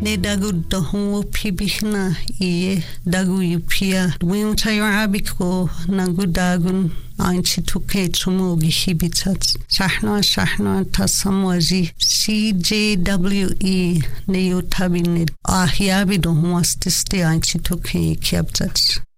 ne dagu dohu pibihna iye dagu yupia wim tayo abiko nagu dagun anchi tuke chumo gihibitat shahna tasamwaji CJWE ne yotabine ahyabi dohu astiste anchi tuke kiabtat